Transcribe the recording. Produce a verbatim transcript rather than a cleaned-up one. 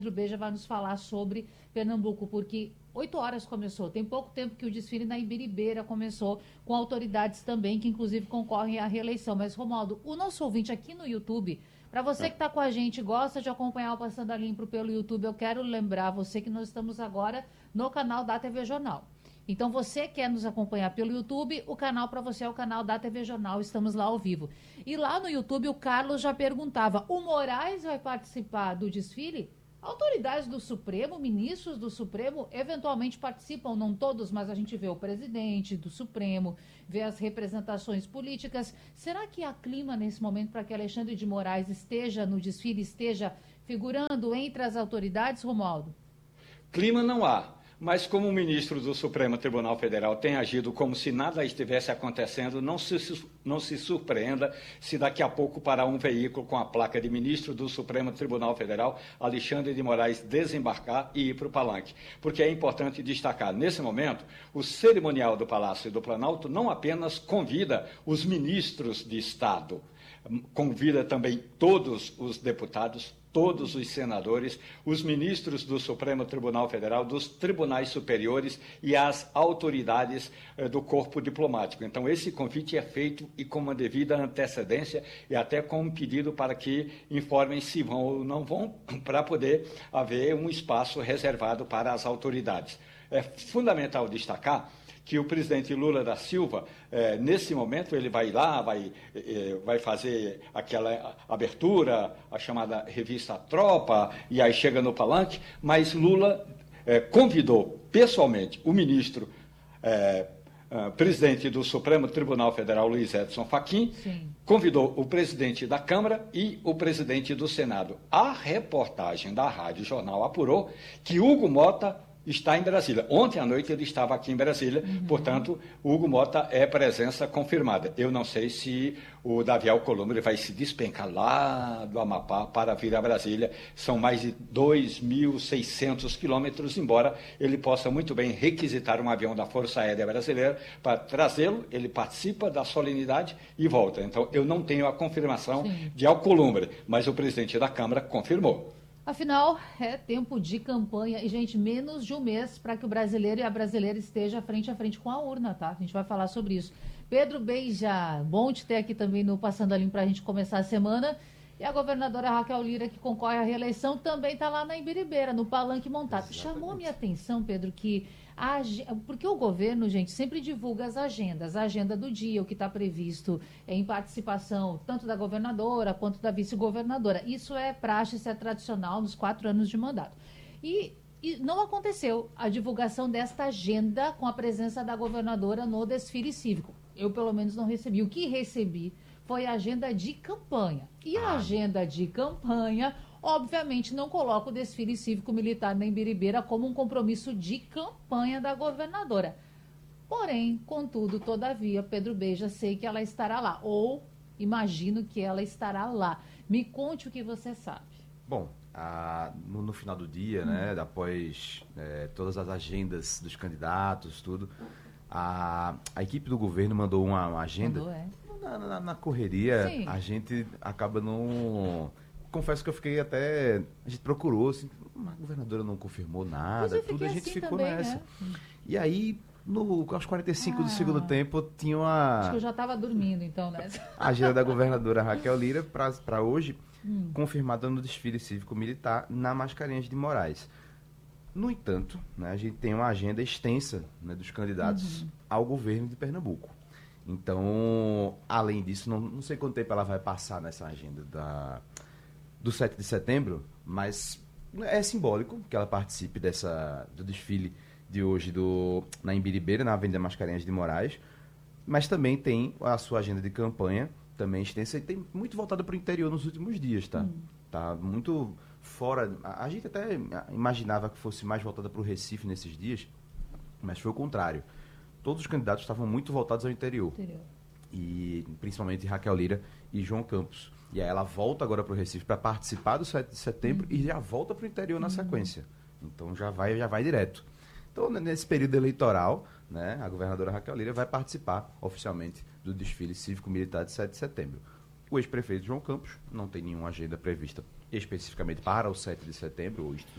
Pedro Beja vai nos falar sobre Pernambuco, porque oito horas começou, tem pouco tempo que o desfile na Imbiribeira começou, com autoridades também, que inclusive concorrem à reeleição. Mas, Romualdo, o nosso ouvinte aqui no YouTube, para você que está com a gente, gosta de acompanhar o Passando a Limpo pelo YouTube, eu quero lembrar você que nós estamos agora no canal da T V Jornal. Então, você quer nos acompanhar pelo YouTube, o canal para você é o canal da T V Jornal, estamos lá ao vivo. E lá no YouTube, o Carlos já perguntava, o Moraes vai participar do desfile? Autoridades do Supremo, ministros do Supremo, eventualmente participam, não todos, mas a gente vê o presidente do Supremo, vê as representações políticas. Será que há clima nesse momento para que Alexandre de Moraes esteja no desfile, esteja figurando entre as autoridades, Romualdo? Clima não há. Mas como o ministro do Supremo Tribunal Federal tem agido como se nada estivesse acontecendo, não se, não se surpreenda se daqui a pouco parar um veículo com a placa de ministro do Supremo Tribunal Federal, Alexandre de Moraes, desembarcar e ir para o palanque. Porque é importante destacar, nesse momento, o cerimonial do Palácio do Planalto não apenas convida os ministros de Estado, convida também todos os deputados, todos os senadores, os ministros do Supremo Tribunal Federal, dos tribunais superiores e as autoridades eh, do corpo diplomático. Então, esse convite é feito e com uma devida antecedência e até com um pedido para que informem se vão ou não vão, para poder haver um espaço reservado para as autoridades. É fundamental destacar que o presidente Lula da Silva, eh, nesse momento, ele vai lá, vai, eh, vai fazer aquela abertura, a chamada revista Tropa, e aí chega no palanque, mas Lula eh, convidou pessoalmente o ministro, eh, eh, presidente do Supremo Tribunal Federal, Luiz Edson Fachin, Sim. convidou o presidente da Câmara e o presidente do Senado. A reportagem da Rádio Jornal apurou que Hugo Mota está em Brasília. Ontem à noite ele estava aqui em Brasília, uhum. portanto, Hugo Mota é presença confirmada. Eu não sei se o Davi Alcolumbre vai se despencar lá do Amapá para vir a Brasília. São mais de dois mil e seiscentos quilômetros, embora ele possa muito bem requisitar um avião da Força Aérea Brasileira para trazê-lo, ele participa da solenidade e volta. Então, eu não tenho a confirmação Sim. de Alcolumbre, mas o presidente da Câmara confirmou. Afinal, é tempo de campanha e, gente, menos de um mês para que o brasileiro e a brasileira esteja frente a frente com a urna, tá? A gente vai falar sobre isso. Pedro Beja, bom te ter aqui também no Passando a Limpo para a gente começar a semana. E a governadora Raquel Lira, que concorre à reeleição, também está lá na Imbiribeira, no palanque montado. Exatamente. Chamou minha atenção, Pedro, que a, porque o governo, gente, sempre divulga as agendas, a agenda do dia, o que está previsto em participação tanto da governadora quanto da vice-governadora. Isso é praxe, isso é tradicional nos quatro anos de mandato. E, e não aconteceu a divulgação desta agenda com a presença da governadora no desfile cívico. Eu, pelo menos, não recebi. O que recebi foi a agenda de campanha. E a agenda de campanha, obviamente, não coloca o desfile cívico-militar na Imbiribeira como um compromisso de campanha da governadora. Porém, contudo, todavia, Pedro Beja, sei que ela estará lá. Ou imagino que ela estará lá. Me conte o que você sabe. Bom, a, no, no final do dia, hum. né, após é, todas as agendas dos candidatos, tudo, a, a equipe do governo mandou uma, uma agenda... Mandou, é. Na, na, na correria, Sim. a gente acaba não... Confesso que eu fiquei até... A gente procurou, assim, a governadora não confirmou nada, tudo, a gente assim ficou também, nessa. Né? E aí, no, aos quarenta e cinco ah. do segundo tempo, tinha uma... Acho que eu já estava dormindo, então, né? A agenda da governadora Raquel Lira para hoje, hum. confirmada no desfile cívico-militar na Mascarenhas de Moraes. No entanto, né, a gente tem uma agenda extensa, né, dos candidatos uhum. ao governo de Pernambuco. Então, além disso, não, não sei quanto tempo ela vai passar nessa agenda da, do sete de setembro, mas é simbólico que ela participe dessa, do desfile de hoje do, na Imbiribeira, na Avenida Mascarenhas de Moraes, mas também tem a sua agenda de campanha, também extensa, e tem muito voltada para o interior nos últimos dias, tá? Hum. Tá muito fora... A, a gente até imaginava que fosse mais voltada para o Recife nesses dias, mas foi o contrário. Todos os candidatos estavam muito voltados ao interior. interior. E principalmente Raquel Lira e João Campos. E aí ela volta agora para o Recife para participar do sete de setembro uhum. e já volta para o interior na uhum. sequência. Então já vai, já vai direto. Então, nesse período eleitoral, né, a governadora Raquel Lira vai participar oficialmente do desfile cívico-militar de sete de setembro. O ex-prefeito João Campos não tem nenhuma agenda prevista especificamente para o sete de setembro, ou